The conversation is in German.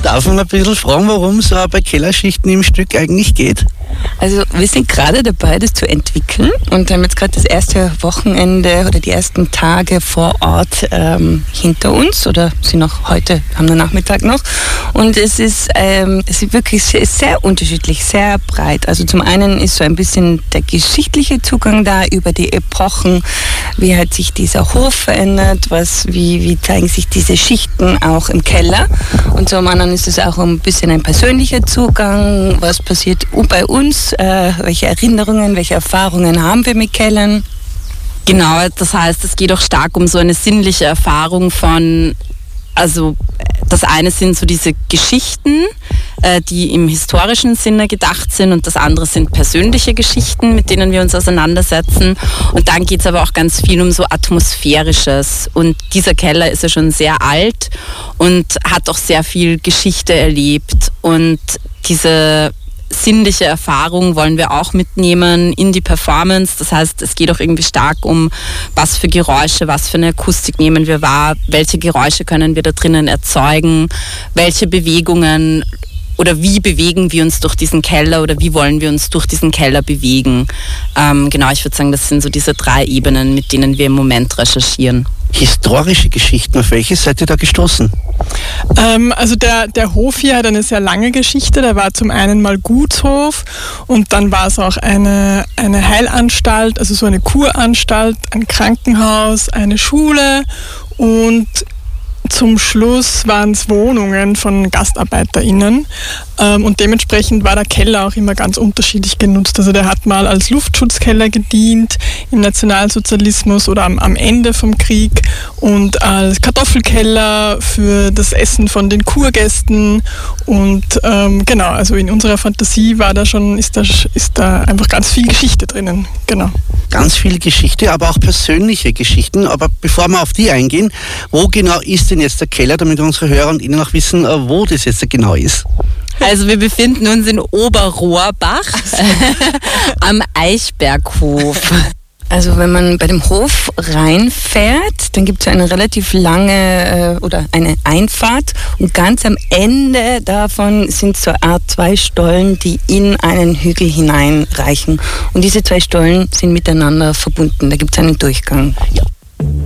Darf man ein bisschen fragen, worum es bei Kellerschichten im Stück eigentlich geht? Also wir sind gerade dabei, das zu entwickeln und haben jetzt gerade das erste Wochenende oder die ersten Tage vor Ort hinter uns oder sind noch heute, haben wir Nachmittag noch. Und es ist wirklich sehr unterschiedlich, sehr breit. Also zum einen ist so ein bisschen der geschichtliche Zugang da über die Epochen, wie hat sich dieser Hof verändert, wie zeigen sich diese Schichten auch im Keller. Und zum anderen ist es auch ein bisschen ein persönlicher Zugang, was passiert bei uns, welche Erinnerungen, welche Erfahrungen haben wir mit Kellern. Genau, das heißt, es geht auch stark um so eine sinnliche Erfahrung von, also das eine sind so diese Geschichten, die im historischen Sinne gedacht sind und das andere sind persönliche Geschichten, mit denen wir uns auseinandersetzen. Und dann geht es aber auch ganz viel um so Atmosphärisches. Und dieser Keller ist ja schon sehr alt und hat auch sehr viel Geschichte erlebt. Und diese sinnliche Erfahrung wollen wir auch mitnehmen in die Performance. Das heißt, es geht auch irgendwie stark um, was für Geräusche, was für eine Akustik nehmen wir wahr, welche Geräusche können wir da drinnen erzeugen, welche Bewegungen oder wie bewegen wir uns durch diesen Keller oder wie wollen wir uns durch diesen Keller bewegen. Genau, ich würde sagen, das sind so diese 3 Ebenen, mit denen wir im Moment recherchieren. Historische Geschichten, auf welche seid ihr da gestoßen? Also der Hof hier hat eine sehr lange Geschichte. Der war zum einen mal Gutshof und dann war es auch eine Heilanstalt, also so eine Kuranstalt, ein Krankenhaus, eine Schule und zum Schluss waren es Wohnungen von GastarbeiterInnen und dementsprechend war der Keller auch immer ganz unterschiedlich genutzt. Also der hat mal als Luftschutzkeller gedient im Nationalsozialismus oder am Ende vom Krieg und als Kartoffelkeller für das Essen von den Kurgästen und genau, also in unserer Fantasie war da schon, ist da einfach ganz viel Geschichte drinnen, genau. Ganz viel Geschichte, aber auch persönliche Geschichten. Aber bevor wir auf die eingehen, wo genau ist denn jetzt der Keller, damit unsere Hörer und Ihnen auch wissen, wo das jetzt genau ist? Also wir befinden uns in Oberrohrbach am Eichberghof. Also wenn man bei dem Hof reinfährt, dann gibt es eine relativ lange oder eine Einfahrt und ganz am Ende davon sind so eine Art 2 Stollen, die in einen Hügel hineinreichen. Und diese 2 Stollen sind miteinander verbunden, da gibt es einen Durchgang. Ja.